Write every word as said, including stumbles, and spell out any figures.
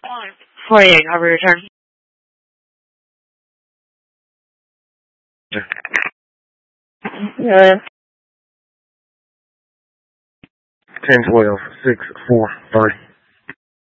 forty-eight, I'll return. Yeah. ten twelve, six, four, three.